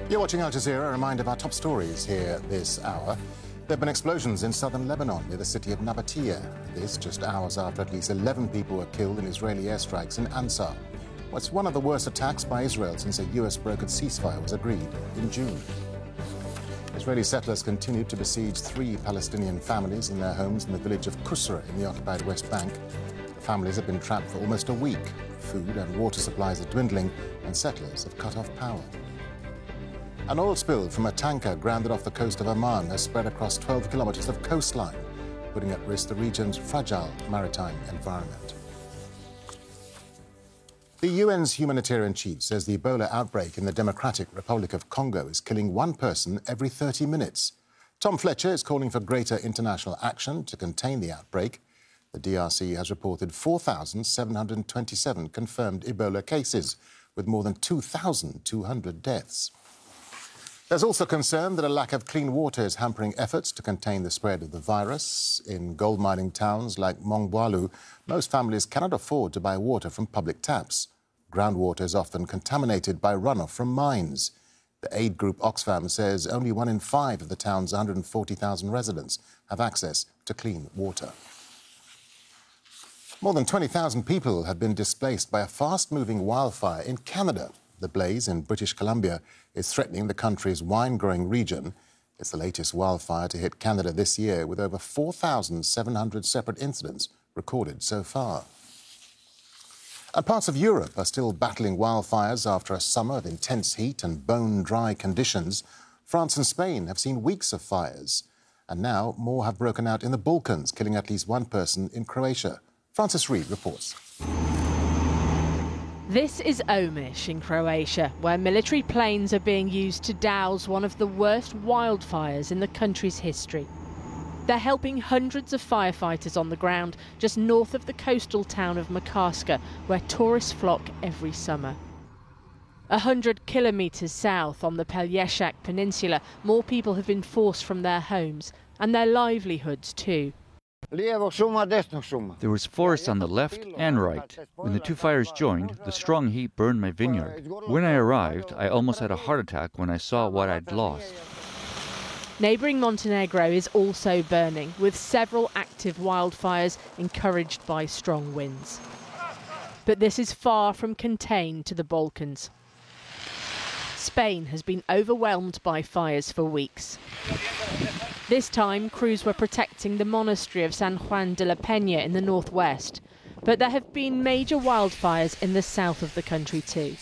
You're watching Al Jazeera. A reminder of our top stories here this hour. There have been explosions in southern Lebanon near the city of Nabatea. This just hours after at least 11 people were killed in Israeli airstrikes in Ansar. It's one of the worst attacks by Israel since a US-brokered ceasefire was agreed in June. Israeli settlers continued to besiege 3 Palestinian families in their homes in the village of Kusra in the occupied West Bank. The families have been trapped for almost a week. Food and water supplies are dwindling and settlers have cut off power. An oil spill from a tanker grounded off the coast of Oman has spread across 12 kilometers of coastline, putting at risk the region's fragile maritime environment. The UN's humanitarian chief says the Ebola outbreak in the Democratic Republic of Congo is killing 1 person every 30 minutes. Tom Fletcher is calling for greater international action to contain the outbreak. The DRC has reported 4,727 confirmed Ebola cases, with more than 2,200 deaths. There's also concern that a lack of clean water is hampering efforts to contain the spread of the virus. In gold mining towns like Mongwalu, most families cannot afford to buy water from public taps. Groundwater is often contaminated by runoff from mines. The aid group Oxfam says only 1 in 5 of the town's 140,000 residents have access to clean water. More than 20,000 people have been displaced by a fast-moving wildfire in Canada. The blaze in British Columbia is threatening the country's wine-growing region. It's the latest wildfire to hit Canada this year, with over 4,700 separate incidents recorded so far. And parts of Europe are still battling wildfires after a summer of intense heat and bone-dry conditions. France and Spain have seen weeks of fires. And now more have broken out in the Balkans, killing at least 1 person in Croatia. Francis Reid reports. This is Omiš in Croatia, where military planes are being used to douse one of the worst wildfires in the country's history. They're helping hundreds of firefighters on the ground just north of the coastal town of Makarska, where tourists flock every summer. 100 kilometres south on the Pelješac Peninsula, more people have been forced from their homes and their livelihoods too. There was forest on the left and right. When the 2 fires joined, the strong heat burned my vineyard. When I arrived, I almost had a heart attack when I saw what I'd lost. Neighbouring Montenegro is also burning, with several active wildfires encouraged by strong winds. But this is far from contained to the Balkans. Spain has been overwhelmed by fires for weeks. This time, crews were protecting the monastery of San Juan de la Peña in the northwest. But there have been major wildfires in the south of the country too.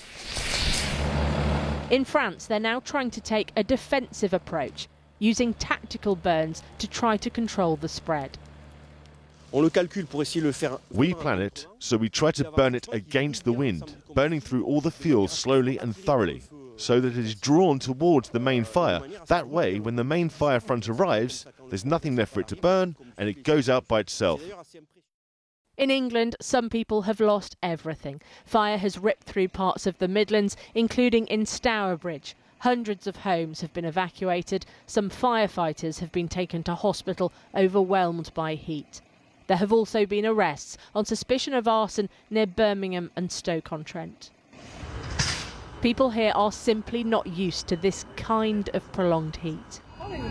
In France, they're now trying to take a defensive approach, using tactical burns to try to control the spread. We plan it, so we try to burn it against the wind, burning through all the fuel slowly and thoroughly, so that it is drawn towards the main fire. That way, when the main fire front arrives, there's nothing left for it to burn, and it goes out by itself. In England, some people have lost everything. Fire has ripped through parts of the Midlands, including in Stourbridge. Hundreds of homes have been evacuated. Some firefighters have been taken to hospital, overwhelmed by heat. There have also been arrests on suspicion of arson near Birmingham and Stoke-on-Trent. People here are simply not used to this kind of prolonged heat.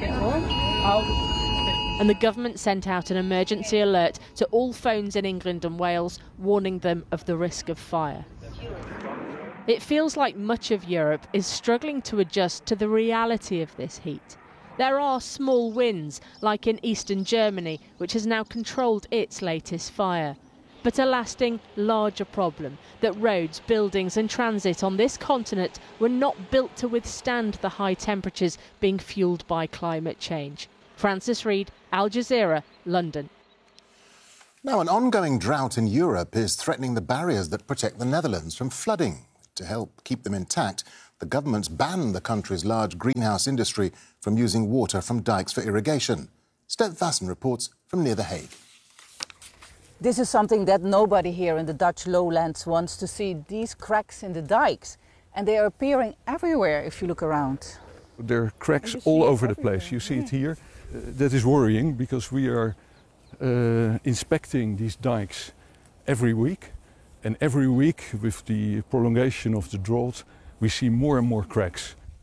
And the government sent out an emergency alert to all phones in England and Wales, warning them of the risk of fire. It feels like much of Europe is struggling to adjust to the reality of this heat. There are small wins, like in eastern Germany, which has now controlled its latest fire. But a lasting, larger problem, that roads, buildings and transit on this continent were not built to withstand the high temperatures being fuelled by climate change. Francis Reid, Al Jazeera, London. Now, an ongoing drought in Europe is threatening the barriers that protect the Netherlands from flooding. To help keep them intact, the government's banned the country's large greenhouse industry from using water from dikes for irrigation. Step Vassen reports from near The Hague. This is something that nobody here in the Dutch lowlands wants to see, these cracks in the dikes. And they are appearing everywhere if you look around. There are cracks all over the place. You see it here. That is worrying because we are inspecting these dikes every week. And every week, with the prolongation of the drought, we see more and more cracks.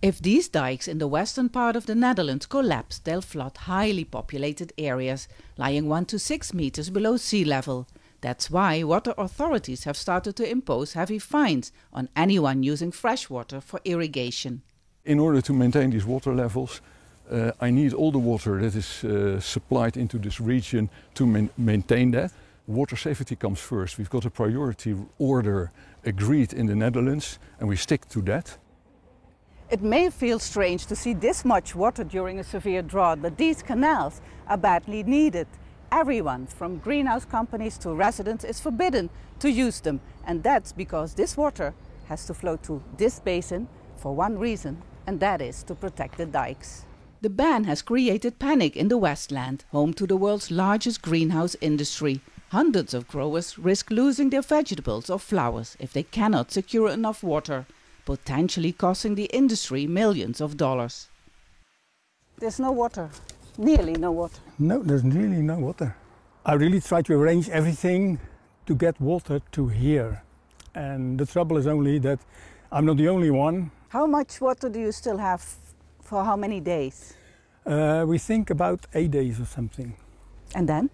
If these dikes in the western part of the Netherlands collapse, they'll flood highly populated areas, lying 1 to 6 meters below sea level. That's why water authorities have started to impose heavy fines on anyone using fresh water for irrigation. In order to maintain these water levels, I need all the water that is supplied into this region to maintain that. Water safety comes first. We've got a priority order agreed in the Netherlands, and we stick to that. It may feel strange to see this much water during a severe drought, but these canals are badly needed. Everyone, from greenhouse companies to residents, is forbidden to use them. And that's because this water has to flow to this basin for one reason, and that is to protect the dikes. The ban has created panic in the Westland, home to the world's largest greenhouse industry. Hundreds of growers risk losing their vegetables or flowers if they cannot secure enough water, potentially costing the industry millions of dollars. There's no water, nearly no water. No, there's really no water. I really try to arrange everything to get water to here. And the trouble is only that I'm not the only one. How much water do you still have for how many days? We think about 8 days or something. And then?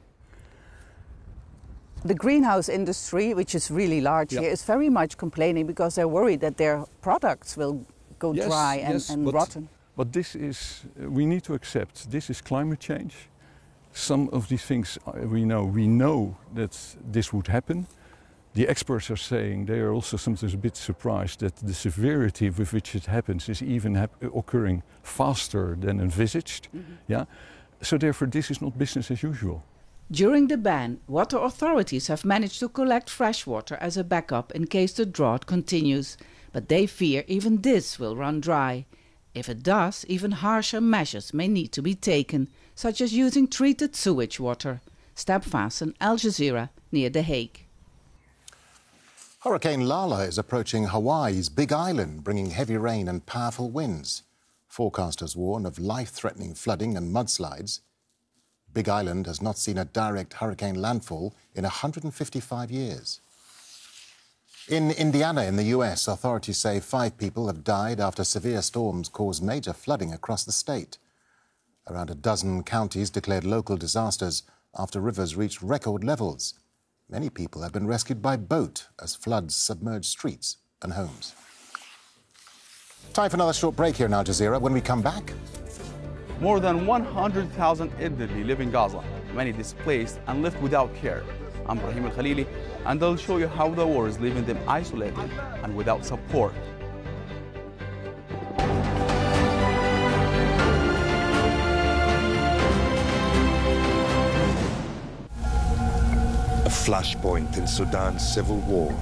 The greenhouse industry, which is really large here, is very much complaining because they're worried that their products will go dry and rotten. But this is, we need to accept, this is climate change. Some of these things we know that this would happen. The experts are saying they are also sometimes a bit surprised that the severity with which it happens is even occurring faster than envisaged. Yeah? So therefore this is not business as usual. During the ban, water authorities have managed to collect fresh water as a backup in case the drought continues. But they fear even this will run dry. If it does, even harsher measures may need to be taken, such as using treated sewage water. Steb Vaassen, Al Jazeera, near The Hague. Hurricane Lala is approaching Hawaii's Big Island, bringing heavy rain and powerful winds. Forecasters warn of life-threatening flooding and mudslides. Big Island has not seen a direct hurricane landfall in 155 years. In Indiana, in the US, authorities say 5 people have died after severe storms caused major flooding across the state. Around a dozen counties declared local disasters after rivers reached record levels. Many people have been rescued by boat as floods submerged streets and homes. Time for another short break here in Al Jazeera. When we come back... More than 100,000 elderly live in Gaza, many displaced and left without care. I'm Brahim Al-Khalili, and I'll show you how the war is leaving them isolated and without support. A flashpoint in Sudan's civil war.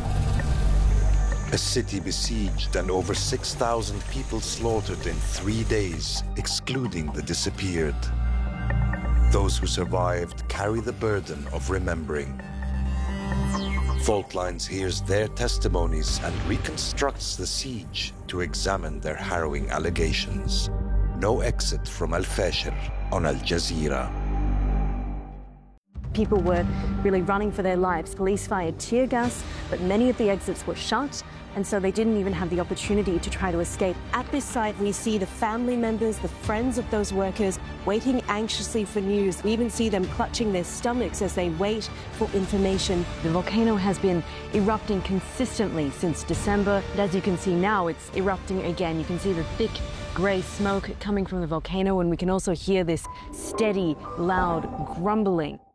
A city besieged and over 6,000 people slaughtered in 3 days, excluding the disappeared. Those who survived carry the burden of remembering. Fault Lines hears their testimonies and reconstructs the siege to examine their harrowing allegations. No exit from Al-Fashir on Al Jazeera. People were really running for their lives. Police fired tear gas, but many of the exits were shut, and so they didn't even have the opportunity to try to escape. At this site, we see the family members, the friends of those workers, waiting anxiously for news. We even see them clutching their stomachs as they wait for information. The volcano has been erupting consistently since December. And as you can see now, it's erupting again. You can see the thick grey smoke coming from the volcano, and we can also hear this steady, loud grumbling.